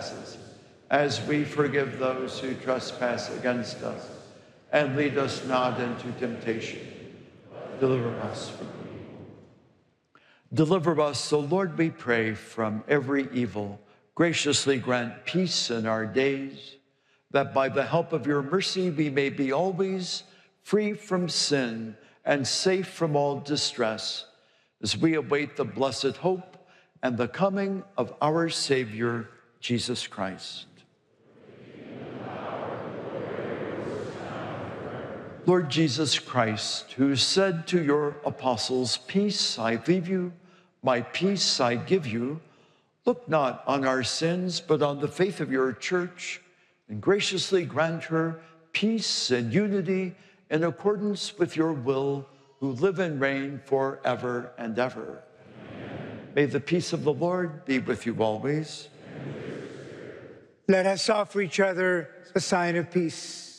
trespasses, as we forgive those who trespass against us. And lead us not into temptation. Deliver us from evil. Deliver us, O Lord, we pray, from every evil. Graciously grant peace in our days, that by the help of your mercy we may be always free from sin and safe from all distress, as we await the blessed hope and the coming of our Savior, Jesus Christ. Lord Jesus Christ, who said to your apostles, "Peace I leave you, my peace I give you," look not on our sins, but on the faith of your church, and graciously grant her peace and unity in accordance with your will, who live and reign forever and ever. Amen. May the peace of the Lord be with you always. Let us offer each other a sign of peace.